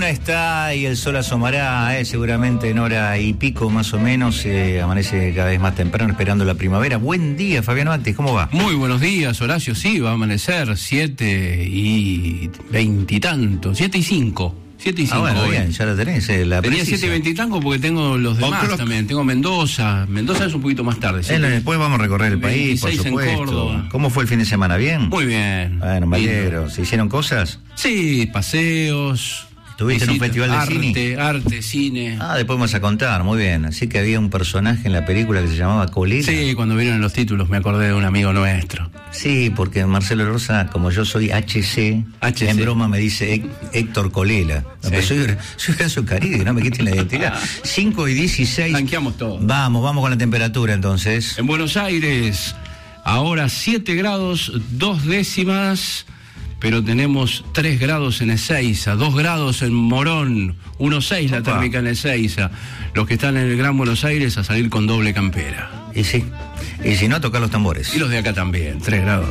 luna está y el sol asomará, seguramente en hora y pico más o menos. Amanece cada vez más temprano esperando la primavera. Buen día, Fabián Actis, ¿cómo va? Muy buenos días, Horacio. Sí, va a amanecer 7:20 y tanto, 7:05. 7:05. Bueno, bien, ya lo tenés. Tenía 7:20 y tanto porque tengo los demás también. Tengo Mendoza. Mendoza es un poquito más tarde. Después vamos a recorrer el país, por supuesto. En Córdoba. ¿Cómo fue el fin de semana? ¿Bien? Muy bien. Bueno, me alegro. ¿Se hicieron cosas? Sí, paseos. ¿Estuviste en un festival de cine? Arte, cine. Después vamos a contar, muy bien. Así que había un personaje en la película que se llamaba Colela. Sí, cuando vieron los títulos me acordé de un amigo nuestro. Sí, porque Marcelo Rosa, como yo soy HC. En broma me dice Héctor Colela. Sí. Pues soy Horacio Caride, no me quiten la identidad. 5:16. Tanqueamos todo. Vamos con la temperatura entonces. En Buenos Aires, ahora 7 grados, 2 décimas... pero tenemos 3 grados en Ezeiza, 2 grados en Morón, 1,6 la térmica en Ezeiza. Los que están en el Gran Buenos Aires a salir con doble campera. Y sí, y si no, a tocar los tambores. Y los de acá también, 3 grados.